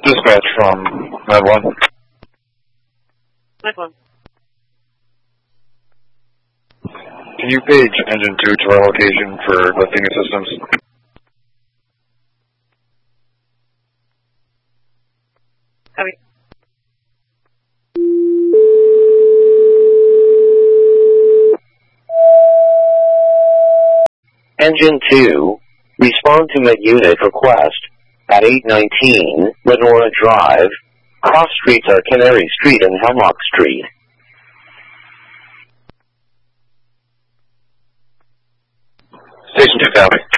Dispatch from Med 1. Med 1. Can you page Engine 2 to our location for lifting assistance? Copy. Engine 2, respond to mid-unit request at 819 Lenora Drive. Cross streets are Canary Street and Hemlock Street. Station 2, copy.